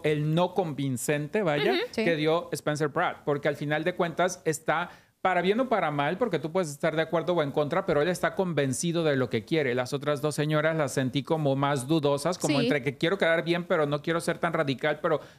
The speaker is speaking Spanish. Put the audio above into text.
el no convincente, vaya, Sí. que dio Spencer Pratt, porque al final de cuentas está para bien o para mal, porque tú puedes estar de acuerdo o en contra, pero él está convencido de lo que quiere. Las otras dos señoras las sentí como más dudosas, como Sí. entre que quiero quedar bien, pero no quiero ser tan radical, pero